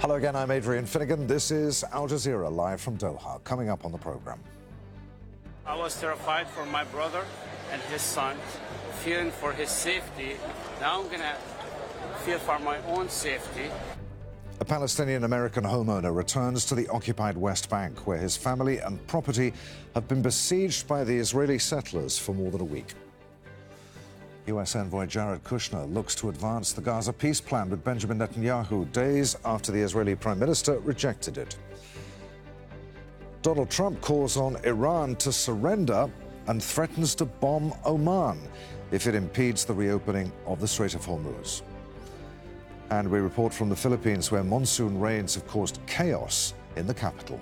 Hello again, I'm Adrian Finnegan. This is Al Jazeera live from Doha. Coming up on the programme. I was terrified for my brother and his son, fearing for his safety. Now I'm going to fear for my own safety. A Palestinian-American homeowner returns to the occupied West Bank, where his family and property have been besieged by the Israeli settlers for more than a week. US envoy Jared Kushner looks to advance the Gaza peace plan with Benjamin Netanyahu days after the Israeli Prime Minister rejected it. Donald Trump calls on Iran to surrender and threatens to bomb Oman if it impedes the reopening of the Strait of Hormuz. And we report from the Philippines, where monsoon rains have caused chaos in the capital.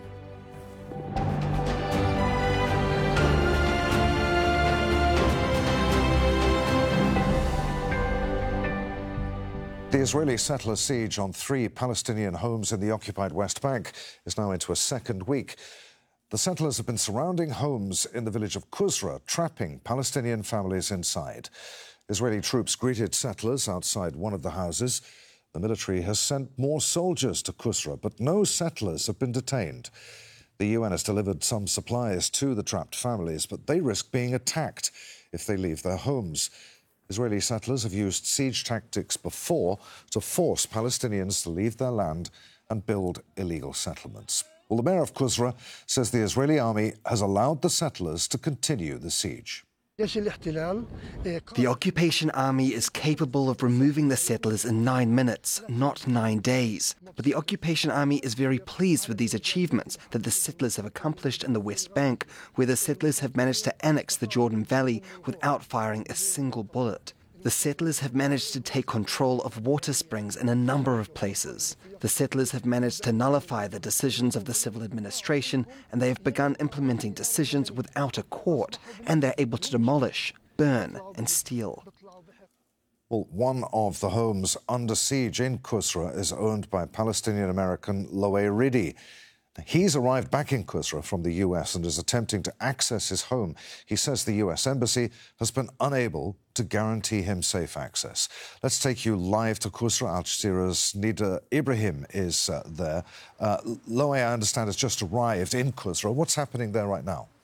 The Israeli settler siege on 3 Palestinian homes in the occupied West Bank is now into a second week. The settlers have been surrounding homes in the village of Qusra, trapping Palestinian families inside. Israeli troops greeted settlers outside one of the houses. The military has sent more soldiers to Qusra, but no settlers have been detained. The UN has delivered some supplies to the trapped families, but they risk being attacked if they leave their homes. Israeli settlers have used siege tactics before to force Palestinians to leave their land and build illegal settlements. Well, the mayor of Qusra says the Israeli army has allowed the settlers to continue the siege. The occupation army is capable of removing the settlers in 9 minutes, not 9 days. But the occupation army is very pleased with these achievements that the settlers have accomplished in the West Bank, where the settlers have managed to annex the Jordan Valley without firing a single bullet. The settlers have managed to take control of water springs in a number of places. The settlers have managed to nullify the decisions of the civil administration, and they have begun implementing decisions without a court, and they're able to demolish, burn, and steal. Well, one of the homes under siege in Qusra is owned by Palestinian-American Loe Riddy. He's arrived back in Qusra from the US and is attempting to access his home. He says the US Embassy has been unable to guarantee him safe access. Let's take you live to Qusra. Al Jazeera's Nida Ibrahim is there. Loe, I understand, has just arrived in Qusra. What's happening there right now?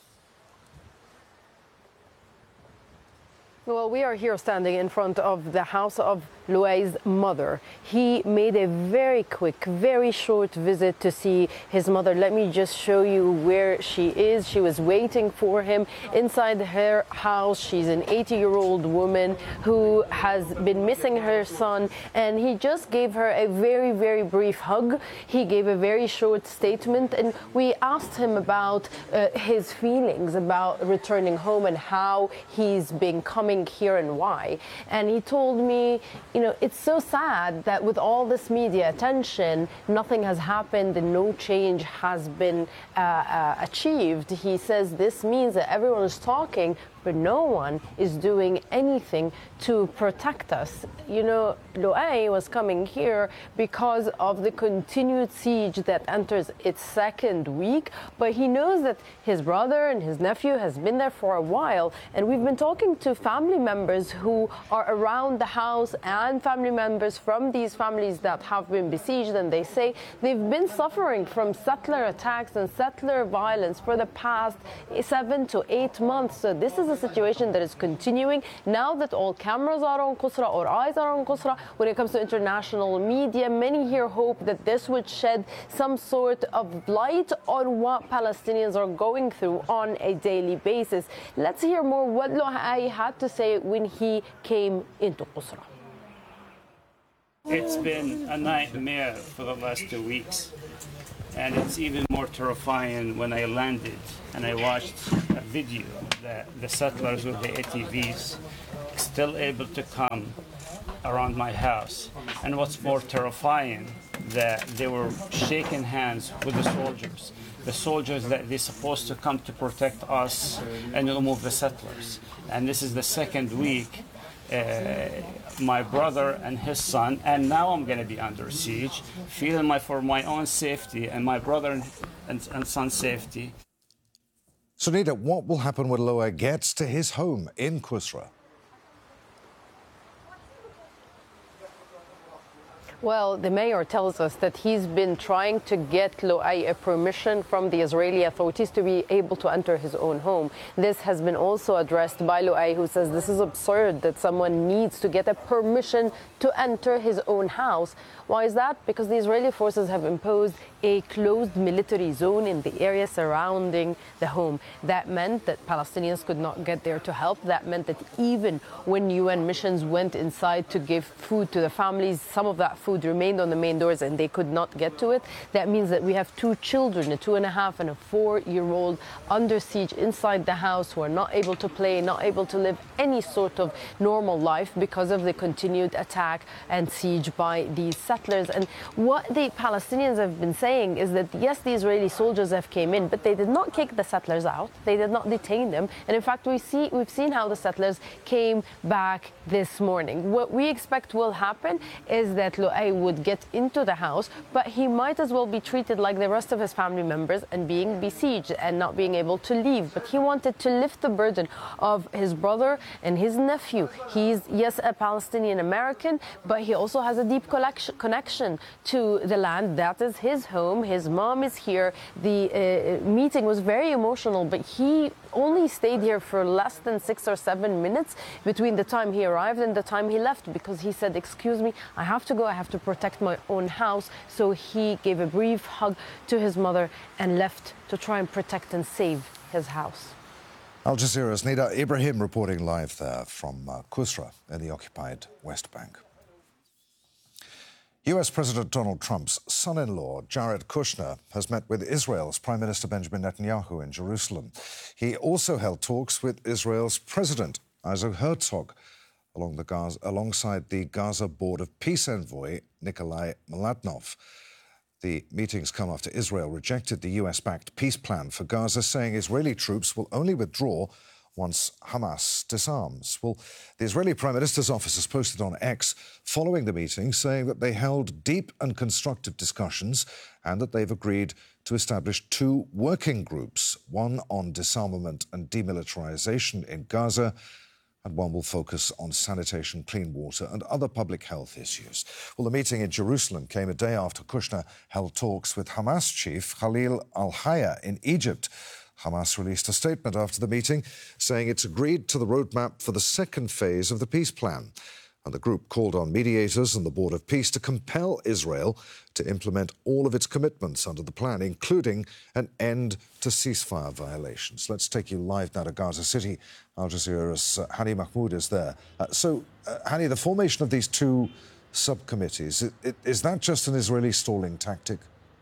Well, we are here standing in front of the house of Loe's mother. He made a very quick, very short visit to see his mother. Let me just show you where she is. She was waiting for him inside her house. She's an 80-year-old woman who has been missing her son, and he just gave her a very, very brief hug. He gave a very short statement, and we asked him about his feelings about returning home and how he's been coming here and why. And he told me, you know, it's so sad that with all this media attention, nothing has happened and no change has been achieved. He says this means that everyone is talking, but no one is doing anything to protect us. You know, Loe was coming here because of the continued siege that enters its second week, but he knows that his brother and his nephew has been there for a while, and we've been talking to family members who are around the house and family members from these families that have been besieged, and they say they've been suffering from settler attacks and settler violence for the past 7 to 8 months. So this is a situation that is continuing now that all cameras are on Qusra, or eyes are on Qusra. When it comes to international media, many here hope that this would shed some sort of light on what Palestinians are going through on a daily basis. Let's hear more what Loe had to say when he came into Qusra. It's been a nightmare for the last 2 weeks. And it's even more terrifying when I landed and I watched a video that the settlers with the ATVs still able to come around my house. And what's more terrifying, that they were shaking hands with the soldiers that they're supposed to come to protect us and remove the settlers. And this is the second week. My brother and his son, and now I'm going to be under siege, feeling for my own safety and my brother and son's safety. So, Nida, what will happen when Loe gets to his home in Qusra? Well, the mayor tells us that he's been trying to get Loay a permission from the Israeli authorities to be able to enter his own home. This has been also addressed by Loay, who says this is absurd that someone needs to get a permission to enter his own house. Why is that? Because the Israeli forces have imposed a closed military zone in the area surrounding the home. That meant that Palestinians could not get there to help. That meant that even when UN missions went inside to give food to the families, some of that food remained on the main doors and they could not get to it. That means that we have two children, a 2.5 and a 4-year-old, under siege inside the house, who are not able to play, not able to live any sort of normal life because of the continued attack and siege by these settlers. And what the Palestinians have been saying is that, yes, the Israeli soldiers have came in, but they did not kick the settlers out. They did not detain them. And in fact, we've seen how the settlers came back this morning. What we expect will happen is that Loay would get into the house, but he might as well be treated like the rest of his family members and being besieged and not being able to leave. But he wanted to lift the burden of his brother and his nephew. He's, yes, a Palestinian American, but he also has a deep connection to the land. That is his home. His mom is here. The meeting was very emotional, but he only stayed here for less than 6 or 7 minutes between the time he arrived and the time he left, because he said, excuse me, I have to go, I have to protect my own house. So he gave a brief hug to his mother and left to try and protect and save his house. Al Jazeera's Nida Ibrahim reporting live there from Qusra in the occupied West Bank. US President Donald Trump's son-in-law, Jared Kushner, has met with Israel's Prime Minister Benjamin Netanyahu in Jerusalem. He also held talks with Israel's President Isaac Herzog alongside the Gaza Board of Peace envoy Nikolai Mladinov. The meetings come after Israel rejected the US-backed peace plan for Gaza, saying Israeli troops will only withdraw once Hamas disarms. Well, the Israeli Prime Minister's office has posted on X following the meeting, saying that they held deep and constructive discussions and that they've agreed to establish 2 working groups, one on disarmament and demilitarization in Gaza, and one will focus on sanitation, clean water and other public health issues. Well, the meeting in Jerusalem came a day after Kushner held talks with Hamas chief Khalil al-Hayya in Egypt. Hamas released a statement after the meeting saying it's agreed to the roadmap for the second phase of the peace plan. And the group called on mediators and the Board of Peace to compel Israel to implement all of its commitments under the plan, including an end to ceasefire violations. Let's take you live now to Gaza City. Al Jazeera's Hani Mahmoud is there. Hani, the formation of these 2 subcommittees, is that just an Israeli stalling tactic?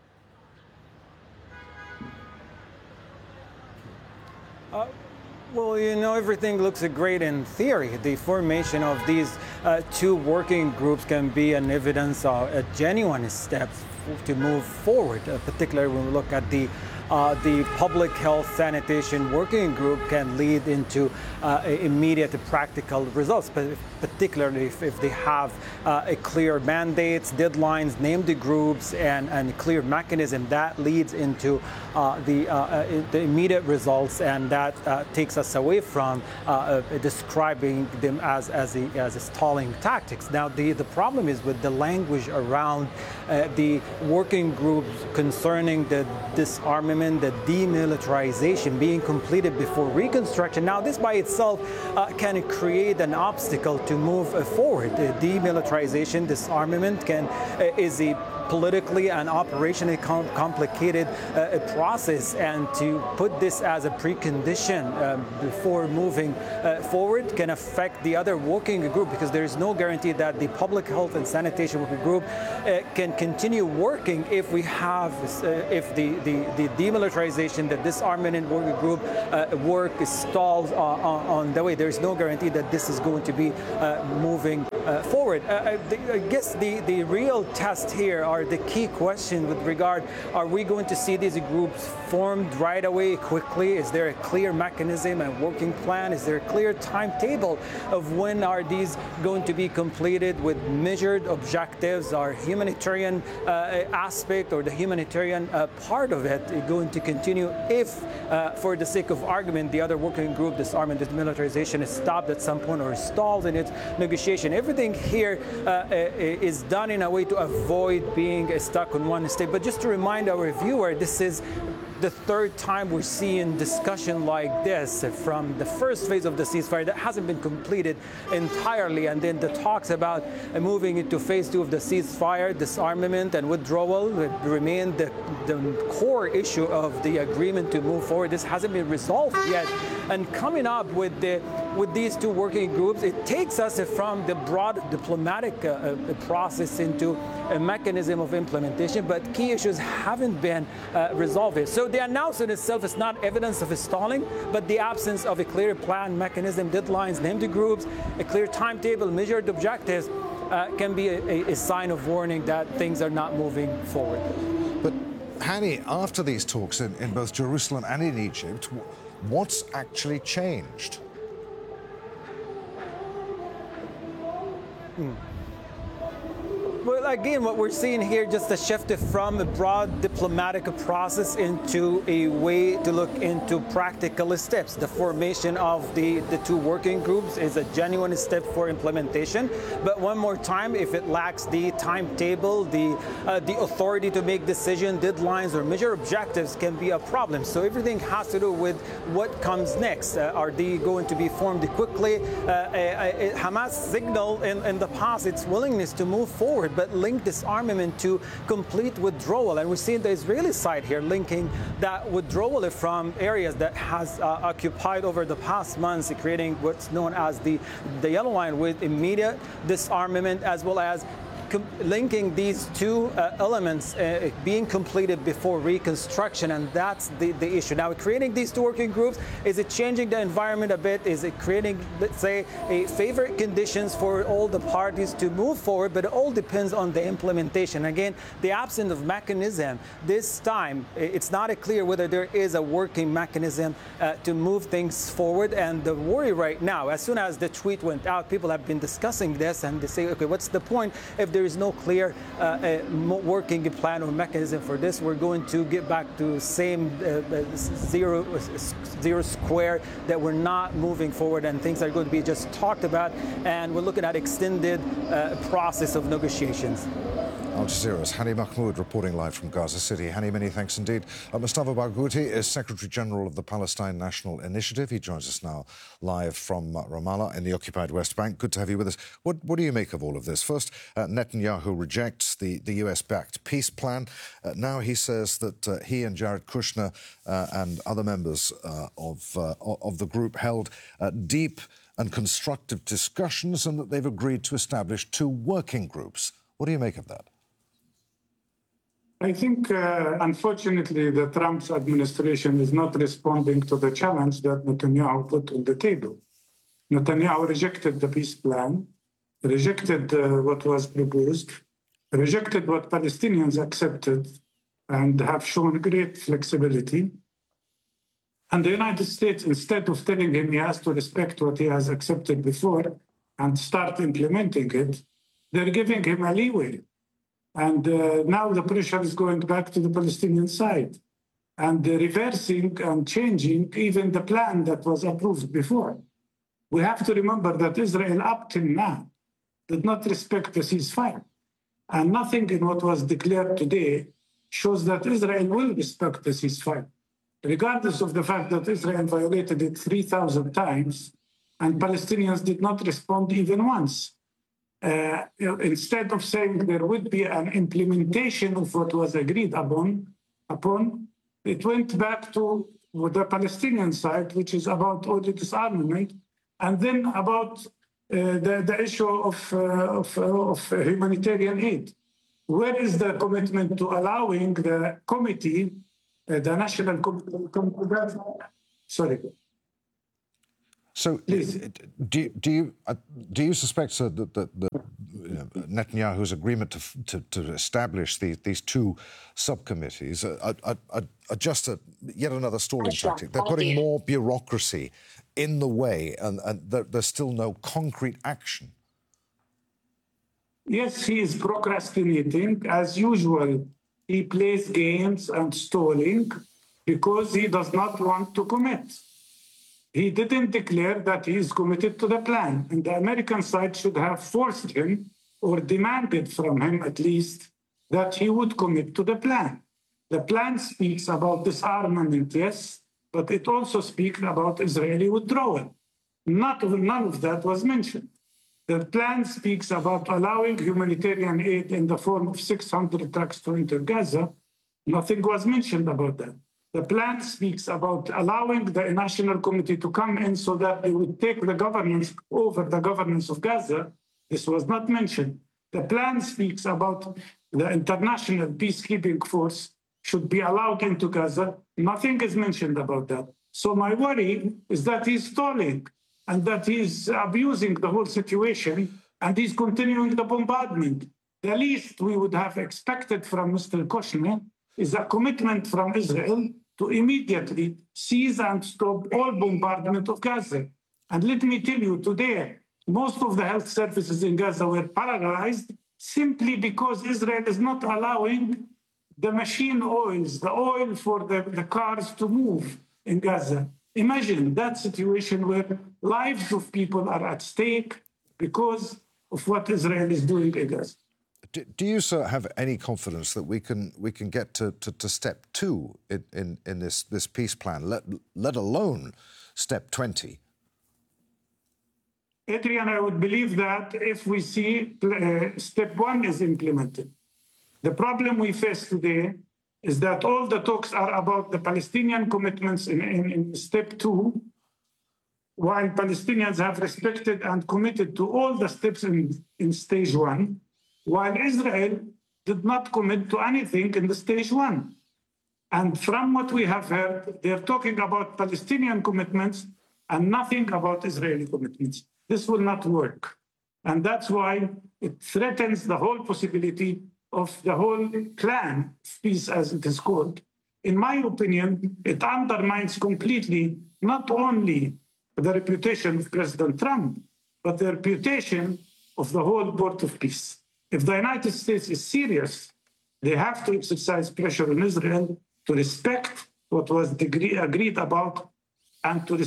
Well, you know, everything looks great in theory. The formation of these 2 working groups can be an evidence of a genuine step to move forward, particularly when we look at the public health sanitation working group can lead into immediate practical results, particularly if they have a clear mandates, deadlines, named the groups, and a clear mechanism that leads into the immediate results, and that takes us away from describing them as stalling tactics. Now, the problem is with the language around the working groups concerning the disarmament, the demilitarization being completed before reconstruction. Now, this by itself can create an obstacle to move forward. The demilitarization, disarmament is a politically and operationally complicated process, and to put this as a precondition before moving forward can affect the other working group, because there is no guarantee that the public health and sanitation working group can continue working if we have if the demilitarization, the disarmament working group work stalls on the way. There is no guarantee that this is going to be moving forward. I guess the real test here are the key question with regard, are we going to see these groups formed right away, quickly? Is there a clear mechanism and working plan? Is there a clear timetable of when are these going to be completed with measured objectives? Are humanitarian aspect or the humanitarian part of it going to continue if, for the sake of argument, the other working group, disarmament, demilitarization, is stopped at some point or stalled in its negotiation? Everything everything here is done in a way to avoid being stuck on one state. But just to remind our viewer, this is the third time we're seeing discussion like this from the first phase of the ceasefire that hasn't been completed entirely, and then the talks about moving into phase 2 of the ceasefire, disarmament and withdrawal remain the core issue of the agreement to move forward. This hasn't been resolved yet, and coming up with these two working groups, it takes us from the broad diplomatic process into a mechanism of implementation, but key issues haven't been resolved yet. So the announcement itself is not evidence of a stalling, but the absence of a clear plan, mechanism, deadlines, named groups, a clear timetable, measured objectives can be a sign of warning that things are not moving forward. But Hani, after these talks in both Jerusalem and in Egypt, what's actually changed? Well, again, what we're seeing here, just a shift from a broad diplomatic process into a way to look into practical steps. The formation of the two working groups is a genuine step for implementation. But one more time, if it lacks the timetable, the authority to make decisions, deadlines, or measure objectives can be a problem. So everything has to do with what comes next. Are they going to be formed quickly? Hamas signaled in the past its willingness to move forward, but link disarmament to complete withdrawal. And we're seeing the Israeli side here linking that withdrawal from areas that has occupied over the past months, creating what's known as the yellow line, with immediate disarmament, as well as linking these two elements being completed before reconstruction, and that's the issue. Now, creating these two working groups, is it changing the environment a bit? Is it creating, let's say, a favorite conditions for all the parties to move forward? But it all depends on the implementation. Again, the absence of mechanism this time, it's not clear whether there is a working mechanism to move things forward. And the worry right now, as soon as the tweet went out, people have been discussing this, and they say, okay, what's the point if there is no clear working plan or mechanism for this? We're going to get back to same zero square, that we're not moving forward and things are going to be just talked about, and we're looking at extended process of negotiations. Al Jazeera's Hani Mahmoud reporting live from Gaza City. Hani, many thanks indeed. Mustafa Barghouti is Secretary General of the Palestine National Initiative. He joins us now live from Ramallah in the occupied West Bank. Good to have you with us. What do you make of all of this? First, Netanyahu rejects the US-backed peace plan. Now he says that he and Jared Kushner and other members of the group held deep and constructive discussions, and that they've agreed to establish two working groups. What do you make of that? I think, unfortunately, the Trump administration is not responding to the challenge that Netanyahu put on the table. Netanyahu rejected the peace plan, rejected what was proposed, rejected what Palestinians accepted, and have shown great flexibility. And the United States, instead of telling him he has to respect what he has accepted before and start implementing it, they're giving him a leeway. And now the pressure is going back to the Palestinian side, and reversing and changing even the plan that was approved before. We have to remember that Israel, up till now, did not respect the ceasefire. And nothing in what was declared today shows that Israel will respect the ceasefire, regardless of the fact that Israel violated it 3,000 times and Palestinians did not respond even once. Instead of saying there would be an implementation of what was agreed upon, it went back to the Palestinian side, which is about all the disarmament, and then about the issue of humanitarian aid. Where is the commitment to allowing the committee, the National Committee? Sorry. So, do you suspect, sir, that Netanyahu's agreement to establish these two subcommittees are just yet another stalling tactic? They're putting more bureaucracy in the way, and there's still no concrete action. Yes, he is procrastinating. As usual, he plays games and stalling because he does not want to commit. he didn't declare that he is committed to the plan. And the American side should have forced him or demanded from him at least that he would commit to the plan. The plan speaks about disarmament, yes, but it also speaks about Israeli withdrawal. None of that was mentioned. The plan speaks about allowing humanitarian aid in the form of 600 trucks to enter Gaza. Nothing was mentioned about that. The plan speaks about allowing the National Committee to come in so that they would take the governance over the governance of Gaza. This was not mentioned. The plan speaks about the international peacekeeping force should be allowed into Gaza. Nothing is mentioned about that. So my worry is that he's stalling and that he's abusing the whole situation and he's continuing the bombardment. The least we would have expected from Mr. Kushner is a commitment from Israel to immediately seize and stop all bombardment of Gaza. And let me tell you, today, most of the health services in Gaza were paralyzed simply because Israel is not allowing the machine oils, the oil for the cars to move in Gaza. Imagine that situation where lives of people are at stake because of what Israel is doing in Gaza. Do you, sir, have any confidence that we can get to step 2 in this peace plan, let alone step 20? Adrian, I would believe that if we see step 1 is implemented. The problem we face today is that all the talks are about the Palestinian commitments in step 2, while Palestinians have respected and committed to all the steps in stage 1, while Israel did not commit to anything in the stage 1. And from what we have heard, they're talking about Palestinian commitments and nothing about Israeli commitments. This will not work. And that's why it threatens the whole possibility of the whole plan of peace, as it is called. In my opinion, it undermines completely not only the reputation of President Trump, but the reputation of the whole Board of Peace. If the United States is serious, they have to exercise pressure on Israel to respect what was agreed about and to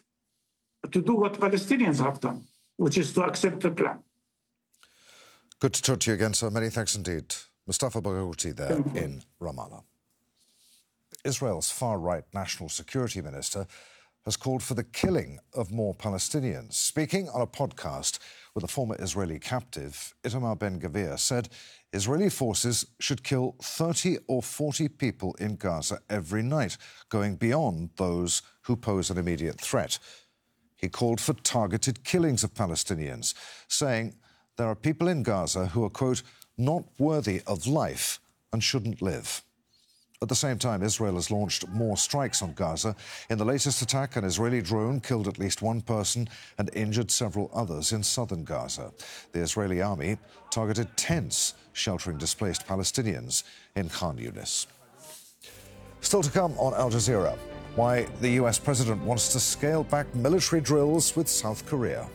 do what Palestinians have done, which is to accept the plan. Good to talk to you again, sir. Many thanks indeed. Mustafa Barghouti there in Ramallah. Israel's far-right National Security Minister has called for the killing of more Palestinians. Speaking on a podcast with a former Israeli captive, Itamar Ben-Gvir said Israeli forces should kill 30 or 40 people in Gaza every night, going beyond those who pose an immediate threat. He called for targeted killings of Palestinians, saying there are people in Gaza who are, quote, not worthy of life and shouldn't live. At the same time, Israel has launched more strikes on Gaza. In the latest attack, an Israeli drone killed at least one person and injured several others in southern Gaza. The Israeli army targeted tents sheltering displaced Palestinians in Khan Yunis. Still to come on Al Jazeera, why the US president wants to scale back military drills with South Korea.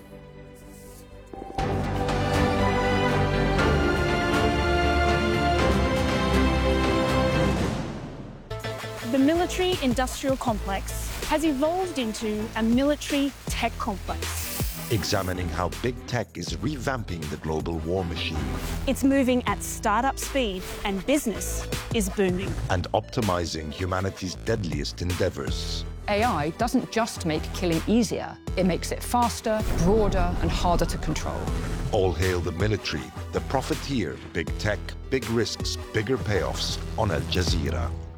The military-industrial complex has evolved into a military tech complex. Examining how big tech is revamping the global war machine. It's moving at startup speed and business is booming. And optimizing humanity's deadliest endeavors. AI doesn't just make killing easier, it makes it faster, broader and harder to control. All hail the military, the profiteer, big tech, big risks, bigger payoffs on Al Jazeera.